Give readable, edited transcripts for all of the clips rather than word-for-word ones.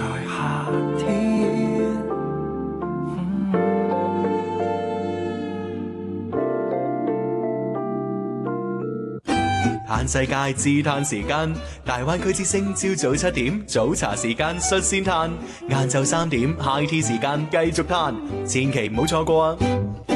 在夏天。嘆世界自嘆時間，大灣區之聲朝早7點早茶時間率先嘆，晏晝3點 high tea 時間繼續嘆，千祈唔好錯過啊！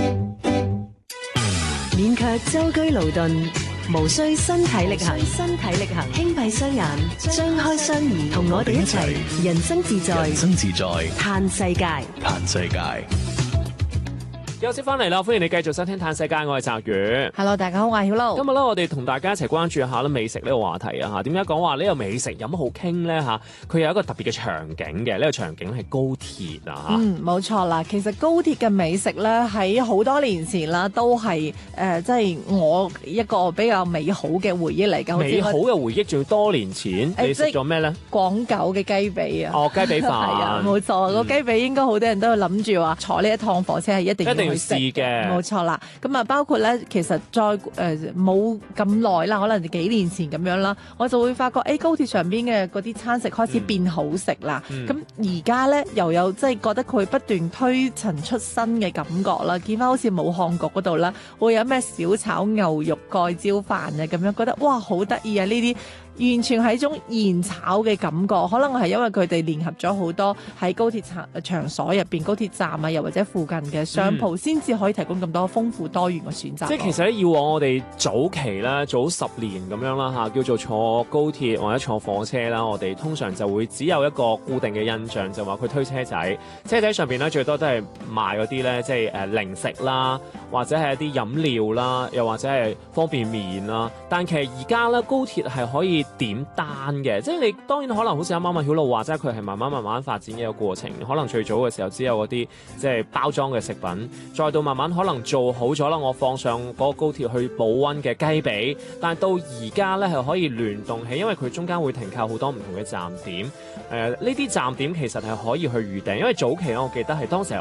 免卻舟車勞頓，無需身體力行，輕閉雙眼，張開雙耳，同我哋一齊人生自在，嘆世界。 休息翻嚟啦，歡迎你繼續收聽《嘆世界》，我係澤宇。 Hello， 大家好，我係曉露。 今日咧，我哋同大家一齊關注一下咧美食呢個話題啊嚇。點解講話呢個美食有乜好傾咧嚇？佢有一個特別嘅場景嘅，呢個場景係高鐵啊嚇。 冇錯啦。其實高鐵嘅美食咧，喺好多年前啦，都係即係我一個比較美好嘅回憶嚟㗎。 美好嘅回憶，仲要多年前，你食咗咩咧？廣九嘅雞髀啊！ 哦，雞髀飯。係啊， 冇錯。個雞髀應該好多人都諗住話坐呢一趟火車係一定要試嘅， 冇錯啦。咁啊，包括咧，其實再冇咁耐啦，可能幾年前咁樣啦，我就會發覺，高鐵上邊嘅嗰啲餐食開始變好食啦。咁而家咧又有即係覺得佢不斷推陳出新嘅感覺啦。見翻好似武漢局嗰度啦，會有咩小炒牛肉蓋焦飯啊，咁樣覺得哇好得意啊！呢啲完全係一種現炒嘅感覺，可能係因為佢哋聯合咗好多喺高鐵場所入邊、高鐵站啊，又或者附近嘅商鋪，先至可以提供咁多豐富多元嘅選擇。 即係其實咧，以往我哋早期咧，早10年咁樣啦嚇，叫做坐高鐵或者坐火車啦，我哋通常就會只有一個固定嘅印象，就話佢推車仔，車仔上邊咧最多都係賣嗰啲咧，即係零食啦，或者係一啲飲料啦，又或者係方便麵啦。但其實而家咧，高鐵係可以點單嘅，即係你當然可能好似啱啱曉露話齋，佢係慢慢發展嘅一個過程。可能最早嘅時候只有嗰啲即係包裝嘅食品，再到慢慢可能做好咗啦，我放上嗰個高鐵去保溫嘅雞髀，但係到而家咧係可以聯動起，因為佢中間會停靠好多唔同嘅站點。呢啲站點其實係可以去預訂，因為早期咧我記得係當時